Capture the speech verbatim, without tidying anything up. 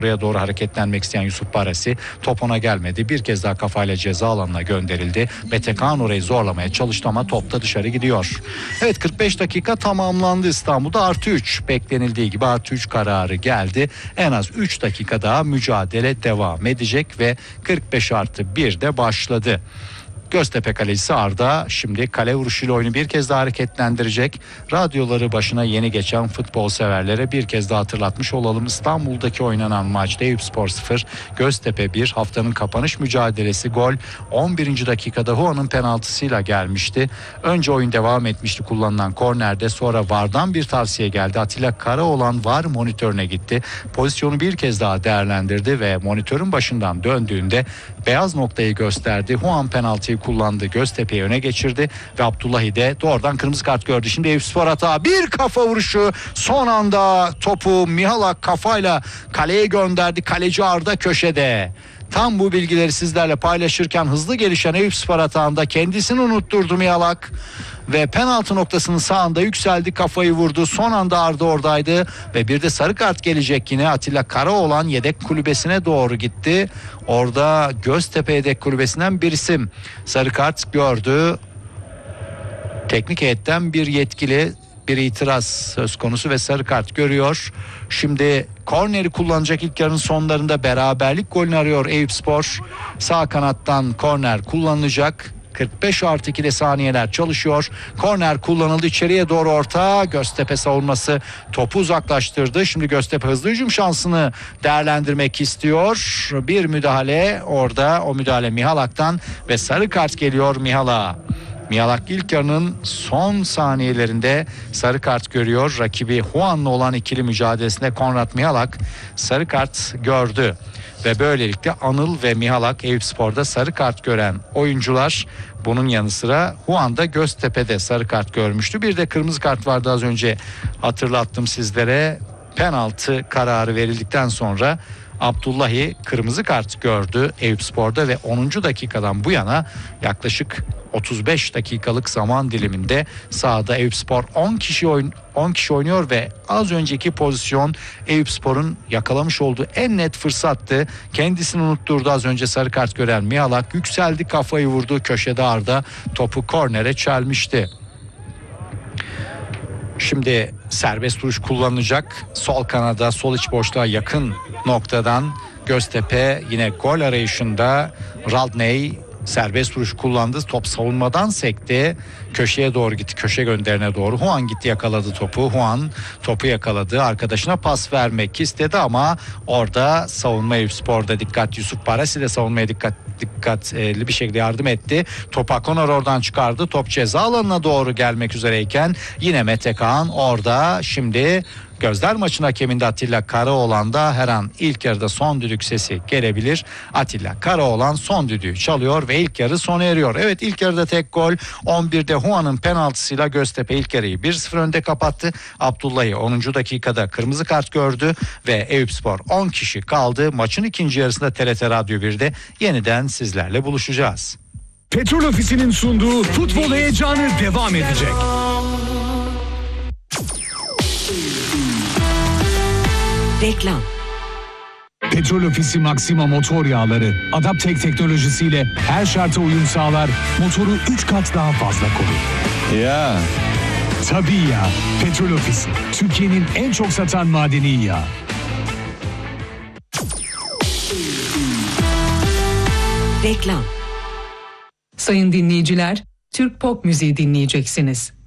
Oraya doğru hareketlenmek isteyen Yusuf Barasi, top ona gelmedi. Bir kez daha kafayla ceza alanına gönderildi. Metekan orayı zorlamaya çalıştı ama top da dışarı gidiyor. Evet, kırk beş dakika tamamlandı İstanbul'da. Artı üç beklenildiği gibi artı üç kararı geldi. En az üç dakika daha mücadele devam edecek ve kırk beş artı bir de başladı. Göztepe kalecisi Arda şimdi kale vuruşuyla oyunu bir kez daha hareketlendirecek. Radyoları başına yeni geçen futbol severlere bir kez daha hatırlatmış olalım. İstanbul'daki oynanan maçta Eyüpspor sıfır, Göztepe bir. Haftanın kapanış mücadelesi, gol on birinci dakikada Huan'ın penaltısıyla gelmişti. Önce oyun devam etmişti kullanılan kornerde, sonra V A R'dan bir tavsiye geldi. Atilla Karaoğlan V A R monitörüne gitti. Pozisyonu bir kez daha değerlendirdi ve monitörün başından döndüğünde beyaz noktayı gösterdi. Huan penaltıyı kullandı. Göztepe'yi öne geçirdi ve Abdullahi de doğrudan kırmızı kart gördü. Şimdi Eyüpspor hata, bir kafa vuruşu, son anda topu Mihalak kafayla kaleye gönderdi. Kaleci Arda köşede. Tam bu bilgileri sizlerle paylaşırken hızlı gelişen Eyüpspor hatağında kendisini unutturdu Mihalak ve penaltı noktasının sağında yükseldi, kafayı vurdu. Son anda Arda oradaydı ve bir de sarı kart gelecek yine. Atilla Karaoğlan yedek kulübesine doğru gitti. Orada Göztepe yedek kulübesinden bir isim sarı kart gördü. Teknik heyetten bir yetkili bir itiraz söz konusu ve sarı kart görüyor. Şimdi korneri kullanacak. İlk yarının sonlarında beraberlik golünü arıyor Eyüpspor. Sağ kanattan korner kullanılacak. kırk beş artı ikide saniyeler çalışıyor. Korner kullanıldı, içeriye doğru orta. Göztepe savunması topu uzaklaştırdı. Şimdi Göztepe hızlı hücum şansını değerlendirmek istiyor. Bir müdahale orada, o müdahale Mihalak'tan ve sarı kart geliyor Mihalak'a. Mihalak ilk yarının son saniyelerinde sarı kart görüyor. Rakibi Huan'la olan ikili mücadelesinde Konrad Mihalak sarı kart gördü. Ve böylelikle Anıl ve Mihalak Eyüpspor'da sarı kart gören oyuncular. Bunun yanı sıra Huan'da Göztepe'de sarı kart görmüştü. Bir de kırmızı kart vardı, az önce hatırlattım sizlere. Penaltı kararı verildikten sonra Abdullahi kırmızı kart gördü Eyüpspor'da ve onuncu dakikadan bu yana yaklaşık otuz beş dakikalık zaman diliminde sahada Eyüpspor on kişi oyun on kişi oynuyor ve az önceki pozisyon Eyüpspor'un yakalamış olduğu en net fırsattı. Kendisini unutturdu az önce sarı kart gören Mihalak, yükseldi, kafayı vurdu, köşede Arda topu kornere çelmişti. Şimdi serbest vuruş kullanılacak. Sol kanada, sol iç boşluğa yakın noktadan Göztepe yine gol arayışında. Radney serbest vuruş kullandı. Top savunmadan sekti. Köşeye doğru gitti. Köşe gönderine doğru. Huan gitti, yakaladı topu. Huan topu yakaladı. Arkadaşına pas vermek istedi ama orada savunma Eyüpspor'da dikkat. Yusuf Barasi de savunmaya dikkat dikkatli bir şekilde yardım etti. Top Akonar oradan çıkardı. Top ceza alanına doğru gelmek üzereyken yine Mete Kaan orada. Şimdi Gözler maçın hakeminde Atilla Karaoğlan'da her an ilk yarıda son düdük sesi gelebilir. Atilla Karaoğlan son düdüğü çalıyor ve ilk yarı sona eriyor. Evet, ilk yarıda tek gol. on birde Huan'ın penaltısıyla Göztepe ilk yarıyı bir sıfır önde kapattı. Abdullahi onuncu dakikada kırmızı kart gördü ve Eyüpspor on kişi kaldı. Maçın ikinci yarısında T R T Radyo birde yeniden sizlerle buluşacağız. Petrol Ofisi'nin sunduğu futbol heyecanı devam edecek. Reklam. Petrol Ofisi Maxima motor yağları Adaptek teknolojisiyle her şarta uyum sağlar, motoru üç kat daha fazla korur. Ya. Tabii ya. Petrol Ofisi, Türkiye'nin en çok satan madeni yağı. Reklam. Sayın dinleyiciler, Türk pop müziği dinleyeceksiniz.